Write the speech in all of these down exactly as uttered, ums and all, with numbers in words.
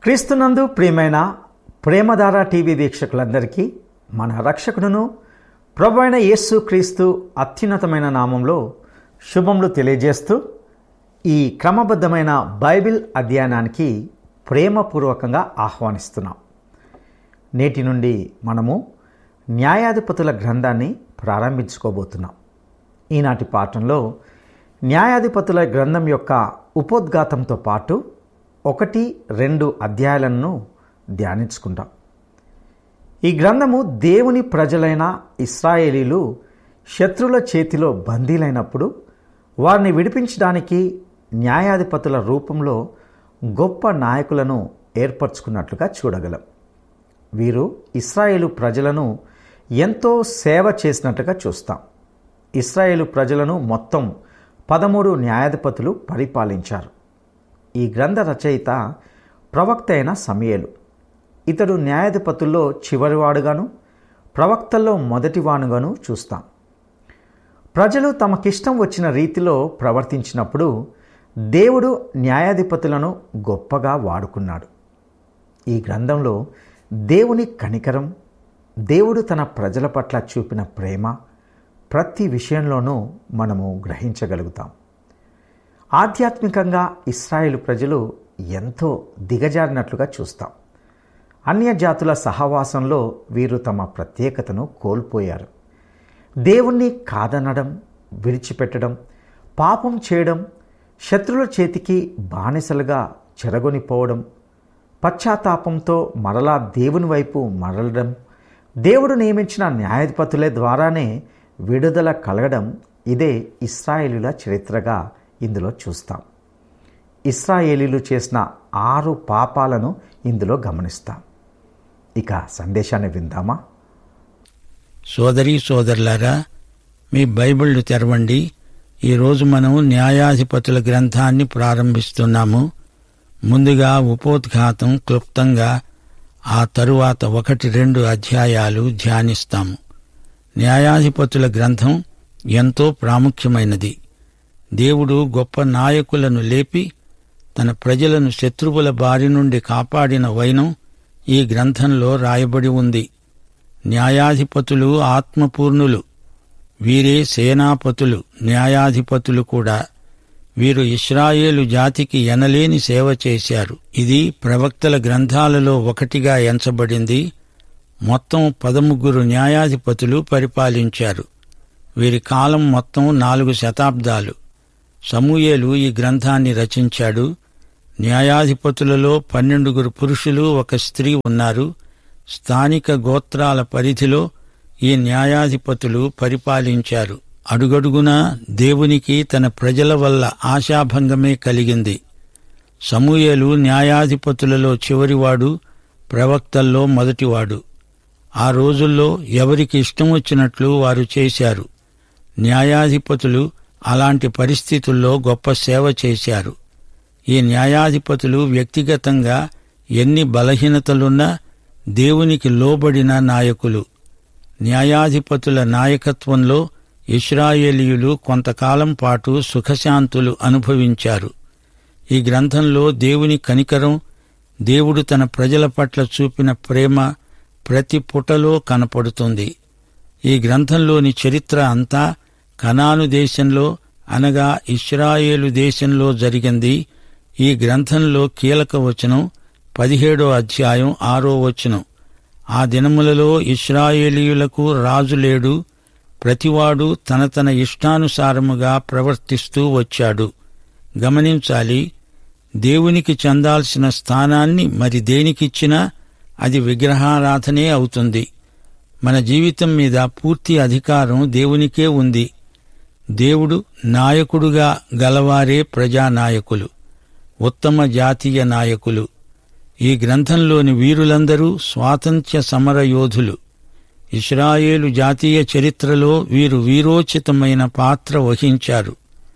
క్రీస్తునందు ప్రియమైన ప్రేమధార టీవీ వీక్షకులందరికీ మన రక్షకుడును ప్రభువైన యేసు క్రీస్తు అత్యున్నతమైన నామంలో శుభములు తెలియజేస్తూ ఈ క్రమబద్ధమైన బైబిల్ అధ్యయనానికి ప్రేమపూర్వకంగా ఆహ్వానిస్తున్నాం. నేటి నుండి మనము న్యాయాధిపతుల గ్రంథాన్ని ప్రారంభించుకోబోతున్నాం. ఈనాటి పాఠంలో న్యాయాధిపతుల గ్రంథం యొక్క ఉపోద్ఘాతంతో పాటు ఒకటి రెండు అధ్యాయాలను ధ్యానించుకుంటాం. ఈ గ్రంథము దేవుని ప్రజలైన ఇశ్రాయేలీలు శత్రువుల చేతిలో బందీలైనప్పుడు వారిని విడిపించడానికి న్యాయాధిపతుల రూపంలో గొప్ప నాయకులను ఏర్పరచుకున్నట్లుగా చూడగలం. వీరు ఇశ్రాయేలు ప్రజలను ఎంతో సేవ చేసినట్లుగా చూస్తాం. ఇశ్రాయేలు ప్రజలను మొత్తం పదమూడు న్యాయాధిపతులు పరిపాలించారు. ఈ గ్రంథ రచయిత ప్రవక్త అయిన సమూయేలు. ఇతడు న్యాయాధిపతుల్లో చివరివాడుగాను ప్రవక్తల్లో మొదటివాడుగాను చూస్తాం. ప్రజలు తమకిష్టం వచ్చిన రీతిలో ప్రవర్తించినప్పుడు దేవుడు న్యాయాధిపతులను గొప్పగా వాడుకున్నాడు. ఈ గ్రంథంలో దేవుని కనికరం, దేవుడు తన ప్రజల పట్ల చూపిన ప్రేమ ప్రతి విషయంలోనూ మనము గ్రహించగలుగుతాం. ఆధ్యాత్మికంగా ఇశ్రాయేలు ప్రజలు ఎంతో దిగజారినట్లుగా చూస్తాం. అన్యజాతుల సహవాసంలో వీరు తమ ప్రత్యేకతను కోల్పోయారు. దేవుణ్ణి కాదనడం, విడిచిపెట్టడం, పాపం చేయడం, శత్రువుల చేతికి బానిసలుగా చెరగొనిపోవడం, పశ్చాత్తాపంతో మరలా దేవుని వైపు మరలడం, దేవుడు నియమించిన న్యాయాధిపతుల ద్వారానే విడుదల కలగడం, ఇదే ఇశ్రాయేలీల చరిత్రగా ఇందులో చూస్తాం. ఇశ్రాయేలీలు చేసిన ఆరు పాపాలను ఇందులో గమనిస్తాం. ఇక సందేశాన్ని విందామా? సోదరీ సోదరులారా, మీ బైబిళ్లు తెరవండి. ఈరోజు మనం న్యాయాధిపతుల గ్రంథాన్ని ప్రారంభిస్తున్నాము. ముందుగా ఉపోద్ఘాతం క్లుప్తంగా, ఆ తరువాత ఒకటి రెండు అధ్యాయాలు ధ్యానిస్తాము. న్యాయాధిపతుల గ్రంథం ఎంతో ప్రాముఖ్యమైనది. దేవుడు గొప్ప నాయకులను లేపి తన ప్రజలను శత్రువుల బారి నుండి కాపాడిన వైనం ఈ గ్రంథంలో రాయబడి ఉంది. న్యాయాధిపతులు ఆత్మపూర్ణులు. వీరే సేనాపతులు, న్యాయాధిపతులు కూడా. వీరు ఇశ్రాయేలు జాతికి ఎనలేని సేవ చేశారు. ఇది ప్రవక్తల గ్రంథాలలో ఒకటిగా ఎంచబడింది. మొత్తం పదముగ్గురు న్యాయాధిపతులు పరిపాలించారు. వీరి కాలం మొత్తం నాలుగు శతాబ్దాలు. సమూయేలు ఈ గ్రంథాన్ని రచించాడు. న్యాయాధిపతులలో పన్నెండుగురు పురుషులు, ఒక స్త్రీ ఉన్నారు. స్థానిక గోత్రాల పరిధిలో ఈ న్యాయాధిపతులు పరిపాలించారు. అడుగడుగునా దేవునికి తన ప్రజల వల్ల ఆశాభంగమే కలిగింది. సమూయేలు న్యాయాధిపతులలో చివరివాడు, ప్రవక్తల్లో మొదటివాడు. ఆ రోజుల్లో ఎవరికి ఇష్టం వచ్చినట్లు వారు చేశారు. న్యాయాధిపతులు అలాంటి పరిస్థితుల్లో గొప్ప సేవ చేశారు. ఈ న్యాయాధిపతులు వ్యక్తిగతంగా ఎన్ని బలహీనతలున్నా దేవునికి లోబడిన నాయకులు. న్యాయాధిపతుల నాయకత్వంలో ఇశ్రాయేలీయులు కొంతకాలం పాటు సుఖశాంతులు అనుభవించారు. ఈ గ్రంథంలో దేవుని కనికరం, దేవుడు తన ప్రజల పట్ల చూపిన ప్రేమ ప్రతి పుటలో కనపడుతుంది. ఈ గ్రంథంలోని చరిత్ర అంతా కనాను దేశంలో, అనగా ఇశ్రాయేలు దేశంలో జరిగింది. ఈ గ్రంథంలో కీలక వచనం పదిహేడో అధ్యాయం ఆరో వచనం. ఆ దినములలో ఇశ్రాయేలీయులకు రాజు లేడు, ప్రతివాడు తన తన ఇష్టానుసారముగా ప్రవర్తిస్తూ వచ్చాడు. గమనించాలి, దేవునికి చెందాల్సిన స్థానాన్ని మరి దేనికిచ్చినా అది విగ్రహారాధనే అవుతుంది. మన జీవితం మీద పూర్తి అధికారం దేవునికే ఉంది. దేవుడు నాయకుడుగా గలవారే ప్రజానాయకులు, ఉత్తమ జాతీయ నాయకులు. ఈ గ్రంథంలోని వీరులందరూ స్వాతంత్ర్య సమర యోధులు. ఇశ్రాయేలు జాతీయ చరిత్రలో వీరు వీరోచితమైన పాత్ర వహించారు.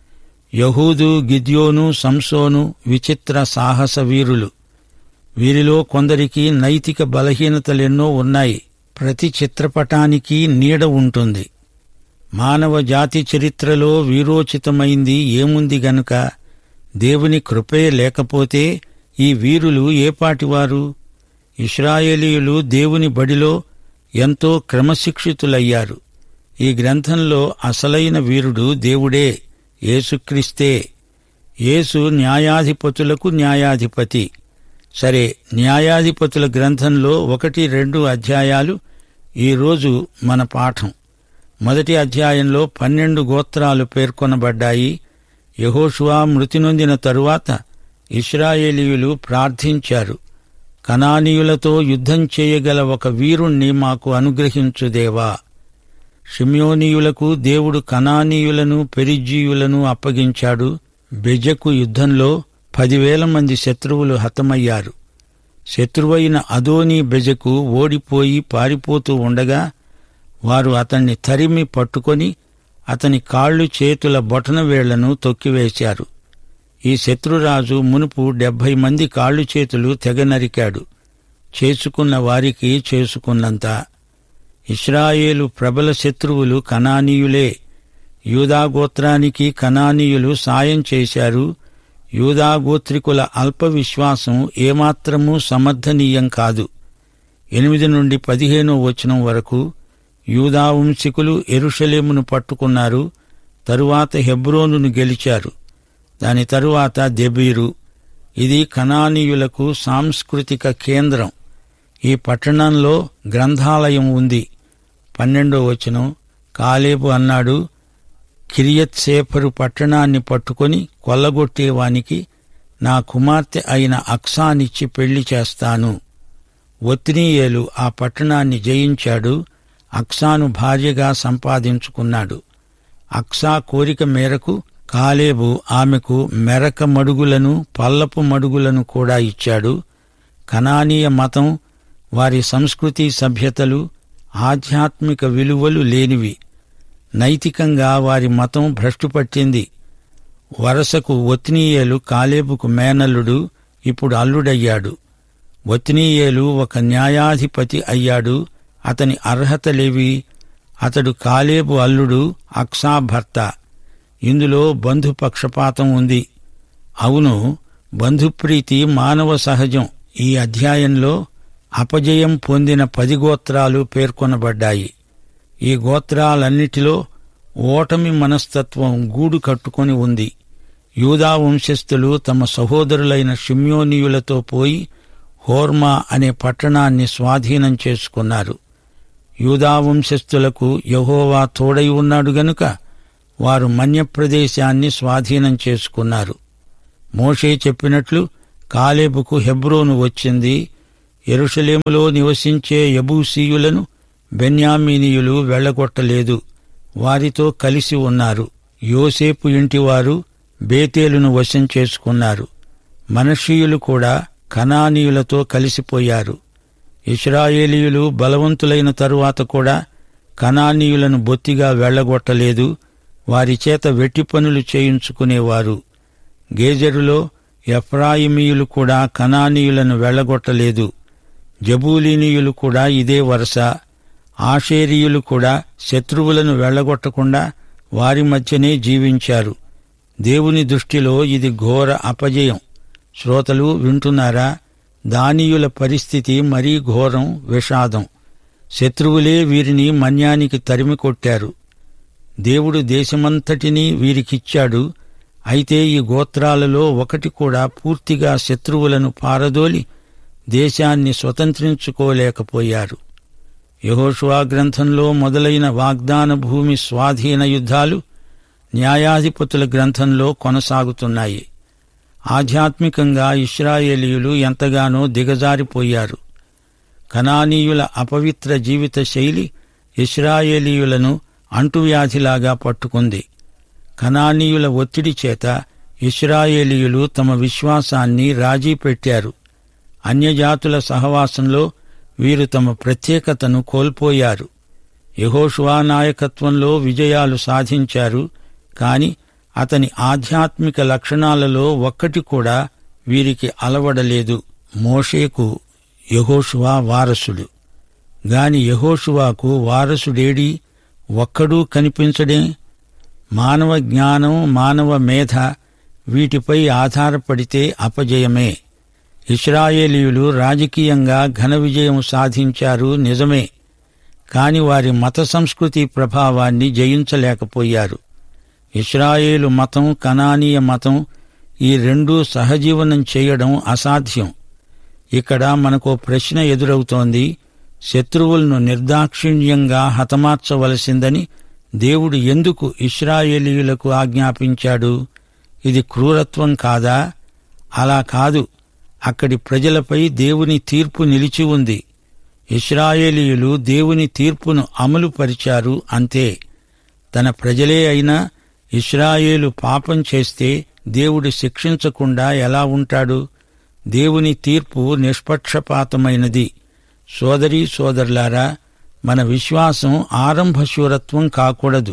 యహూదు, గిద్యోను, సంసోను విచిత్ర సాహస వీరులు. వీరిలో కొందరికి నైతిక బలహీనతలెన్నో ఉన్నాయి. ప్రతి చిత్రపటానికి నీడ ఉంటుంది. మానవ జాతి చరిత్రలో వీరోచితమైంది ఏముంది గనుక దేవుని కృపే లేకపోతే ఈ వీరులు ఏపాటివారు? ఇశ్రాయేలీయులు దేవుని బడిలో ఎంతో క్రమశిక్షితులయ్యారు. ఈ గ్రంథంలో అసలైన వీరుడు దేవుడే, యేసుక్రీస్తే. యేసు న్యాయాధిపతులకు న్యాయాధిపతి. సరే, న్యాయాధిపతుల గ్రంథంలో ఒకటి రెండు అధ్యాయాలు ఈరోజు మన పాఠం. మొదటి అధ్యాయంలో పన్నెండు గోత్రాలు పేర్కొనబడ్డాయి. యెహోషువ మృతి నొందిన తరువాత ఇశ్రాయేలీయులు ప్రార్థించారు, కనానీయులతో యుద్ధం చేయగల ఒక వీరుణ్ణి మాకు అనుగ్రహించుదేవా. షిమ్యోనీయులకు దేవుడు కనానీయులను పెరిజ్జీయులను అప్పగించాడు. బెజకు యుద్ధంలో పదివేల మంది శత్రువులు హతమయ్యారు. శత్రువైన అదోనీ బెజకు ఓడిపోయి పారిపోతూ ఉండగా వారు అతన్ని తరిమి పట్టుకొని అతని కాళ్ళు చేతుల బొటనవేళ్లను తొక్కివేశారు. ఈ శత్రురాజు మునుపు డెబ్భై మంది కాళ్ళు చేతులు తెగనరికాడు. చేసుకున్న వారికి చేసుకున్నంత. ఇశ్రాయేలు ప్రబల శత్రువులు కనానీయులే. యూదాగోత్రానికి కనానీయులు సాయం చేశారు. యూదాగోత్రికుల అల్ప విశ్వాసం ఏమాత్రమూ సమర్థనీయం కాదు. ఎనిమిది నుండి పదిహేనో వచనం వరకు యూదావంశికులు యెరూషలేమును పట్టుకున్నారు. తరువాత హెబ్రోనును గెలిచారు. దాని తరువాత దెబీరు. ఇది కనానీయులకు సాంస్కృతిక కేంద్రం. ఈ పట్టణంలో గ్రంథాలయం ఉంది. పన్నెండో వచనం, కాలేబు అన్నాడు, కిరియత్సేఫరు పట్టణాన్ని పట్టుకొని కొల్లగొట్టేవానికి నా కుమార్తె అయిన అక్సానిచ్చి పెళ్లి చేస్తాను. ఒత్నీయేలు ఆ పట్టణాన్ని జయించాడు. అక్సాను భార్యగా సంపాదించుకున్నాడు. అక్సా కోరిక మేరకు కాలేబు ఆమెకు మెరక మడుగులను పల్లపు మడుగులను కూడా ఇచ్చాడు. కనానీయ మతం, వారి సంస్కృతి సభ్యతలు, ఆధ్యాత్మిక విలువలు లేనివి. నైతికంగా వారి మతం భ్రష్టుపట్టింది. వరసకు ఒత్నీయేలు కాలేబుకు మేనల్లుడు, ఇప్పుడు అల్లుడయ్యాడు. ఒత్నీయేలు ఒక న్యాయాధిపతి అయ్యాడు. అతని అర్హతలేవి? అతడు కాలేబు అల్లుడు, అక్సా భర్త. ఇందులో బంధుపక్షపాతం ఉంది. అవును, బంధుప్రీతి మానవ సహజం. ఈ అధ్యాయంలో అపజయం పొందిన పది గోత్రాలు పేర్కొనబడ్డాయి. ఈ గోత్రాలన్నిటిలో ఓటమి మనస్తత్వం గూడు కట్టుకొని ఉంది. యూదా వంశస్థులు తమ సహోదరులైన షిమ్యోనీయులతో పోయి హోర్మా అనే పట్టణాన్ని స్వాధీనం చేసుకున్నారు. యూదా వంశస్థులకు యెహోవా తోడై ఉన్నాడు గనుక వారు మన్యప్రదేశాన్ని స్వాధీనం చేసుకున్నారు. మోషే చెప్పినట్లు కాలేబుకు హెబ్రోను వచ్చింది. యెరూషలేములో నివసించే యబూసీయులను బెన్యామీనీయులు వెళ్లగొట్టలేదు. వారితో కలిసి ఉన్నారు. యోసేపు ఇంటివారు బేతేలును వశం చేసుకున్నారు. మనష్షీయులు కూడా కనానీయులతో కలిసిపోయారు. ఇశ్రాయేలీయులు బలవంతులైన తరువాత కూడా కనానీయులను బొత్తిగా వెళ్లగొట్టలేదు. వారి చేత వెట్టి పనులు చేయించుకునేవారు. గేజరులో ఎఫ్రాయిమీయులు కూడా కనానీయులను వెళ్లగొట్టలేదు. జబూలీనీయులు కూడా ఇదే వరుస. ఆషేరీయులు కూడా శత్రువులను వెళ్లగొట్టకుండా వారి మధ్యనే జీవించారు. దేవుని దృష్టిలో ఇది ఘోర అపజయం. శ్రోతలు వింటున్నారా? దానీయుల పరిస్థితి మరీ ఘోరం, విషాదం. శత్రువులే వీరిని మన్యానికి తరిమి కొట్టారు. దేవుడు దేశమంతటినీ వీరికిచ్చాడు. అయితే ఈ గోత్రాలలో ఒకటి కూడా పూర్తిగా శత్రువులను పారదోలి దేశాన్ని స్వతంత్రించుకోలేకపోయారు. యెహోషువ గ్రంథంలో మొదలైన వాగ్దాన భూమి స్వాధీన యుద్ధాలు న్యాయాధిపతుల గ్రంథంలో కొనసాగుతున్నాయి. ఆధ్యాత్మికంగా ఇశ్రాయేలీయులు ఎంతగానో దిగజారిపోయారు. కనానీయుల అపవిత్ర జీవిత శైలి ఇశ్రాయేలీయులను అంటువ్యాధిలాగా పట్టుకుంది. కనానీయుల ఒత్తిడి చేత ఇశ్రాయేలీయులు తమ విశ్వాసాన్ని రాజీ పెట్టారు. అన్యజాతుల సహవాసంలో వీరు తమ ప్రత్యేకతను కోల్పోయారు. యెహోషువ నాయకత్వంలో విజయాలు సాధించారు. కాని అతని ఆధ్యాత్మిక లక్షణాలలో ఒక్కటి కూడా వీరికి అలవడలేదు. మోషేకు యెహోషువ వారసుడు. గాని యెహోషువకు వారసుడేడి? ఒక్కడూ కనిపించడే. మానవ జ్ఞానం, మానవ మేధ వీటిపై ఆధారపడితే అపజయమే. ఇశ్రాయేలీయులు రాజకీయంగా ఘన విజయం సాధించారు నిజమే, కాని వారి మత సంస్కృతి ప్రభావాన్ని జయించలేకపోయారు. ఇశ్రాయేలు మతం, కనానీయ మతం ఈ రెండూ సహజీవనం చేయడం అసాధ్యం. ఇక్కడ మనకో ప్రశ్న ఎదురవుతోంది. శత్రువులను నిర్దాక్షిణ్యంగా హతమార్చవలసిందని దేవుడు ఎందుకు ఇశ్రాయేలీయులకు ఆజ్ఞాపించాడు? ఇది క్రూరత్వం కాదా? అలా కాదు. అక్కడి ప్రజలపై దేవుని తీర్పు నిలిచి ఉంది. ఇశ్రాయేలీయులు దేవుని తీర్పును అమలుపరిచారు అంతే. తన ప్రజలే అయినా ఇశ్రాయేలు పాపం చేస్తే దేవుడు శిక్షించకుండా ఎలా ఉంటాడు? దేవుని తీర్పు నిష్పక్షపాతమైనది. సోదరీ సోదరులారా, మన విశ్వాసం ఆరంభశూరత్వం కాకూడదు.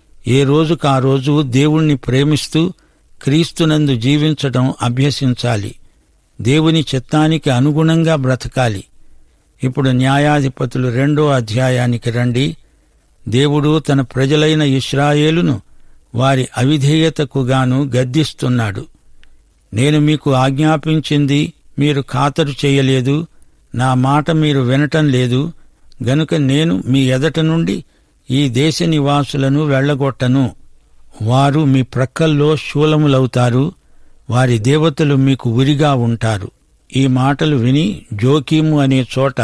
ఏ రోజుకా రోజు దేవుణ్ణి ప్రేమిస్తూ క్రీస్తునందు జీవించటం అభ్యసించాలి. దేవుని చిత్తానికి అనుగుణంగా బ్రతకాలి. ఇప్పుడు న్యాయాధిపతులు రెండో అధ్యాయానికి రండి. దేవుడు తన ప్రజలైన ఇశ్రాయేలును వారి అవిధేయతకుగాను గద్దిస్తున్నాడు. నేను మీకు ఆజ్ఞాపించింది మీరు ఖాతరు చేయలేదు, నా మాట మీరు వినటం లేదు, గనుక నేను మీ ఎదట నుండి ఈ దేశ నివాసులను వెళ్లగొట్టను. వారు మీ ప్రక్కల్లో శూలములవుతారు, వారి దేవతలు మీకు ఉరిగా ఉంటారు. ఈ మాటలు విని జోకీము అనే చోట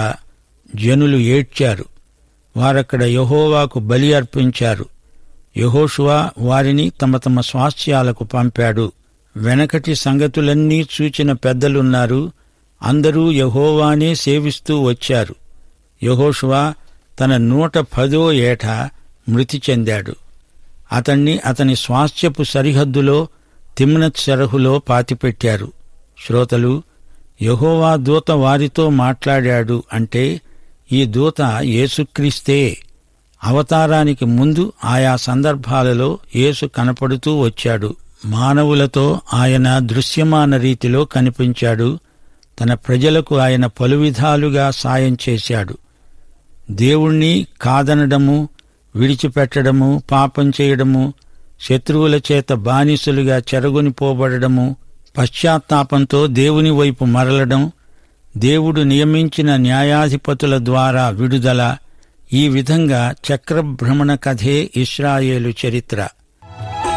జనులు ఏడ్చారు. వారక్కడ యెహోవాకు బలి అర్పించారు. యెహోషువ వారిని తమ తమ స్వాస్థ్యాలకు పంపాడు. వెనకటి సంగతులన్నీ చూచిన పెద్దలున్నారు. అందరూ యెహోవానే సేవిస్తూ వచ్చారు. యెహోషువ తన నూట పదో ఏట మృతి చెందాడు. అతణ్ణి అతని స్వాస్థ్యపు సరిహద్దులో తిమ్నత్ సెరహులో పాతిపెట్టారు. శ్రోతలు, యెహోవా దూత వారితో మాట్లాడాడు అంటే ఈ దూత యేసుక్రీస్తే. అవతారానికి ముందు ఆయా సందర్భాలలో యేసు కనపడుతూ వచ్చాడు. మానవులతో ఆయన దృశ్యమాన రీతిలో కనిపించాడు. తన ప్రజలకు ఆయన పలు విధాలుగా సాయం చేశాడు. దేవుణ్ణి కాదనడము, విడిచిపెట్టడము, పాపం చేయడము, శత్రువుల చేత బానిసలుగా చెరగొనిపోబడము, పశ్చాత్తాపంతో దేవుని వైపు మరలడం, దేవుడు నియమించిన న్యాయాధిపతుల ద్వారా విడుదల, ఈ విధంగా చక్రభ్రమణ కథే ఇశ్రాయేలు చరిత్ర.